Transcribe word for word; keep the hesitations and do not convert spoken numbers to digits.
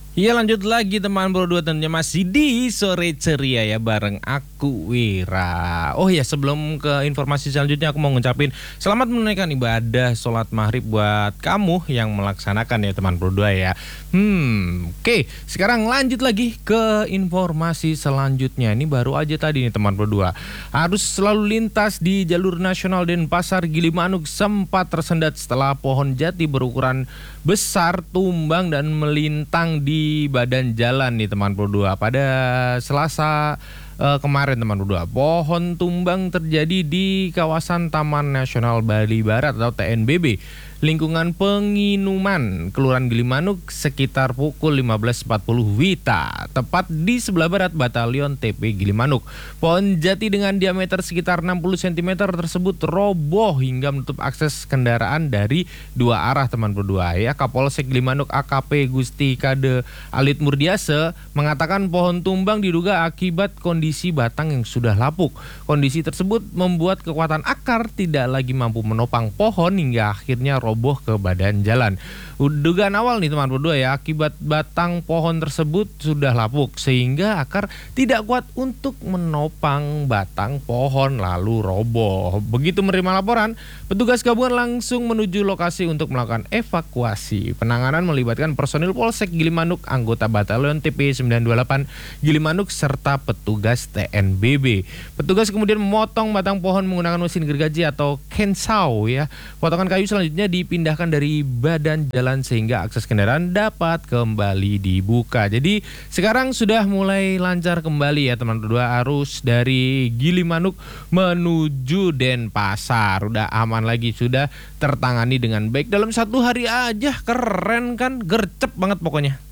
Iya, lanjut lagi teman Bro dua, tentunya masih di sore ceria ya bareng aku Wira. Oh ya, sebelum ke informasi selanjutnya aku mau ngucapin selamat menunaikan ibadah sholat maghrib buat kamu yang melaksanakan ya teman Bro dua ya. Hmm, oke, sekarang lanjut lagi ke informasi selanjutnya. Ini baru aja tadi nih teman Bro dua. Arus selalu lintas di jalur nasional Denpasar Gilimanuk sempat tersendat setelah pohon jati berukuran besar tumbang dan melintang di badan jalan nih teman Pro dua pada Selasa eh, kemarin teman Pro dua. Pohon tumbang terjadi di kawasan Taman Nasional Bali Barat atau T N B B, lingkungan Penginuman, Kelurahan Gilimanuk sekitar pukul lima belas empat puluh Wita, tepat di sebelah barat Batalion T P Gilimanuk. Pohon jati dengan diameter sekitar enam puluh sentimeter tersebut roboh hingga menutup akses kendaraan dari dua arah teman Pro dua ya. Kapolsek Gilimanuk A K P Gusti Kade Alit Murdiase mengatakan pohon tumbang diduga akibat kondisi batang yang sudah lapuk. Kondisi tersebut membuat kekuatan akar tidak lagi mampu menopang pohon hingga akhirnya roboh ke badan jalan. Dugaan awal nih teman berdua ya, akibat batang pohon tersebut sudah lapuk sehingga akar tidak kuat untuk menopang batang pohon lalu roboh. Begitu menerima laporan, petugas gabungan langsung menuju lokasi untuk melakukan evakuasi. Penanganan melibatkan personil Polsek Gilimanuk, anggota Batalion T P sembilan dua delapan Gilimanuk serta petugas T N B B. Petugas kemudian memotong batang pohon menggunakan mesin gergaji atau chainsaw ya. Potongan kayu selanjutnya dipindahkan dari badan jalan sehingga akses kendaraan dapat kembali dibuka. Jadi sekarang sudah mulai lancar kembali ya teman berdua, arus dari Gilimanuk menuju Denpasar udah aman lagi, sudah tertangani dengan baik dalam satu hari aja. Keren kan, gercep banget pokoknya.